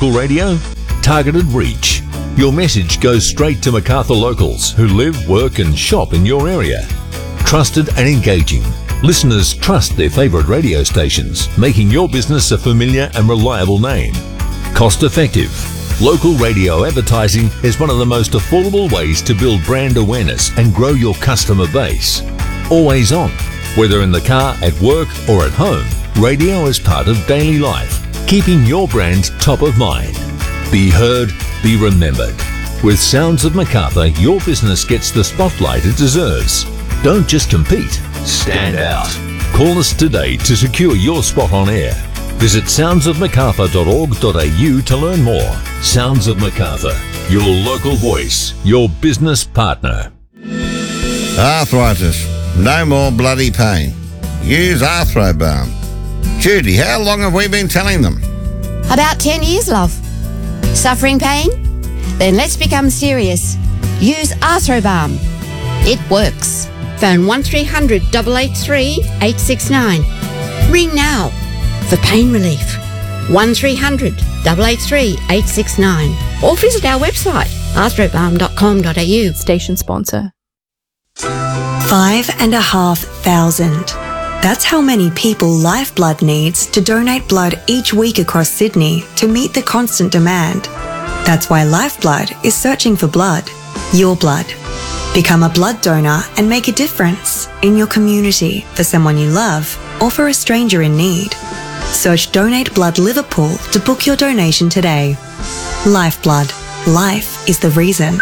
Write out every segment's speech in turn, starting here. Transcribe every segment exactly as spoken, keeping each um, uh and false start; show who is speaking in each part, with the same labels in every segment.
Speaker 1: local radio? Targeted reach. Your message goes straight to Macarthur locals who live, work and shop in your area. Trusted and engaging. Listeners trust their favourite radio stations, making your business a familiar and reliable name. Cost effective. Local radio advertising is one of the most affordable ways to build brand awareness and grow your customer base. Always on. Whether in the car, at work or at home, radio is part of daily life, keeping your brand top of mind. Be heard, be remembered. With Sounds of Macarthur, your business gets the spotlight it deserves. Don't just compete, stand out. Call us today to secure your spot on air. Visit sounds of macarthur dot org dot a u to learn more. Sounds of Macarthur, your local voice, your business partner.
Speaker 2: Arthritis. No more bloody pain. Use Arthrobalm. Judy, how long have we been telling them?
Speaker 3: About ten years, love. Suffering pain? Then let's become serious. Use Arthrobalm. It works. Phone one three hundred, eight eight three, eight six nine. Ring now for pain relief. one three hundred, eight eight three, eight six nine. Or visit our website, arthrobalm dot com dot a u.
Speaker 4: Station sponsor.
Speaker 5: Five and a half thousand. That's how many people Lifeblood needs to donate blood each week across Sydney to meet the constant demand. That's why Lifeblood is searching for blood. Your blood. Become a blood donor and make a difference in your community for someone you love or for a stranger in need. Search Donate Blood Liverpool to book your donation today. Lifeblood. Life is the reason.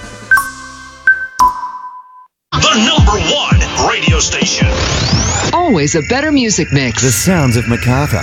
Speaker 6: The number one radio station.
Speaker 7: Always a better music mix.
Speaker 8: The Sounds of Macarthur.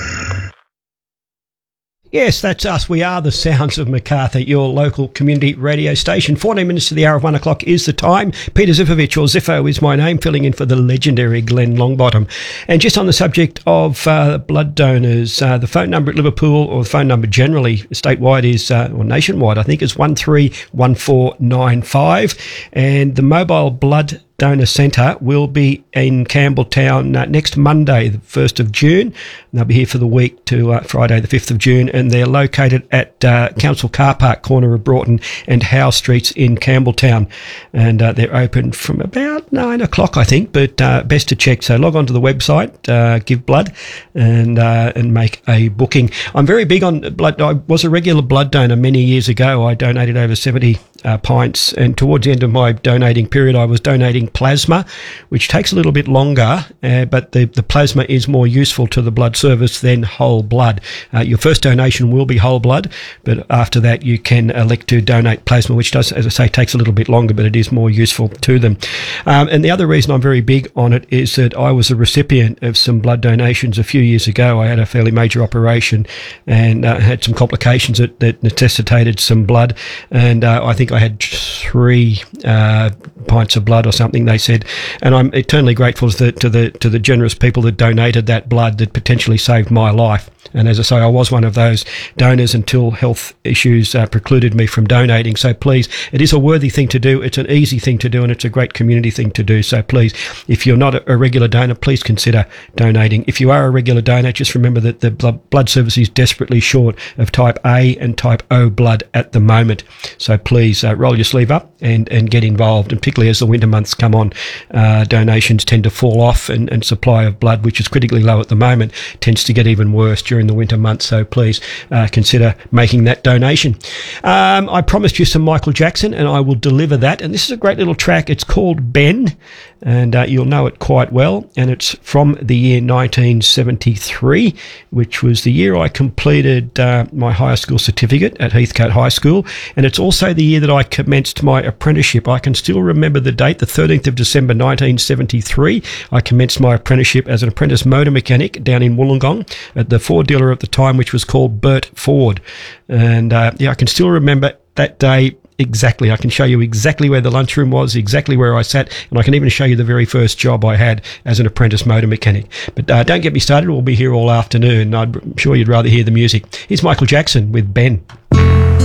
Speaker 9: Yes, that's us. We are the Sounds of Macarthur, your local community radio station. fourteen minutes to the hour of one o'clock is the time. Peter Zifovich, or Ziffo, is my name, filling in for the legendary Glenn Longbottom. And just on the subject of uh, blood donors, uh, the phone number at Liverpool, or the phone number generally statewide is, uh, or nationwide, I think, is one three one four nine five. And the mobile blood donor centre will be in Campbelltown uh, next Monday, the first of June. And they'll be here for the week to uh, Friday, the fifth of June. And they're located at uh, Council Car Park, corner of Broughton and Howe Streets in Campbelltown. And uh, they're open from about nine o'clock, I think, but uh, best to check. So log on to the website, uh, give blood, and uh, and make a booking. I'm very big on blood. I was a regular blood donor many years ago. I donated over seventy uh, pints, and towards the end of my donating period, I was donating plasma, which takes a little bit longer, uh, but the, the plasma is more useful to the blood service than whole blood. Uh, your first donation will be whole blood, but after that you can elect to donate plasma, which does, as I say, takes a little bit longer, but it is more useful to them. Um, and the other reason I'm very big on it is that I was a recipient of some blood donations a few years ago. I had a fairly major operation and uh, had some complications that, that necessitated some blood, and uh, I think I had three uh, pints of blood or something, they said, and I'm eternally grateful to the, to the to the generous people that donated that blood that potentially saved my life. And as I say, I was one of those donors until health issues uh, precluded me from donating. So please, it is a worthy thing to do. It's an easy thing to do, and it's a great community thing to do. So please, if you're not a regular donor, please consider donating. If you are a regular donor, just remember that the blood service is desperately short of type A and type O blood at the moment. So please uh, roll your sleeve up and, and get involved. And particularly as the winter months come on, uh, donations tend to fall off, and, and supply of blood, which is critically low at the moment, tends to get even worse during the winter months. So please uh, consider making that donation. Um, I promised you some Michael Jackson, and I will deliver that. And this is a great little track. It's called Ben, and uh, you'll know it quite well. And it's from the year nineteen seventy-three, which was the year I completed uh, my high school certificate at Heathcote High School. And it's also the year that I commenced my apprenticeship. I can still remember the date, the thirteenth of December nineteen seventy-three. I commenced my apprenticeship as an apprentice motor mechanic down in Wollongong at the Ford dealer at the time, which was called Burt Ford. And uh, yeah, I can still remember that day exactly. I can show you exactly where the lunchroom was, exactly where I sat, and I can even show you the very first job I had as an apprentice motor mechanic. But uh, don't get me started. We'll be here all afternoon. I'm sure you'd rather hear the music. Here's Michael Jackson with Ben.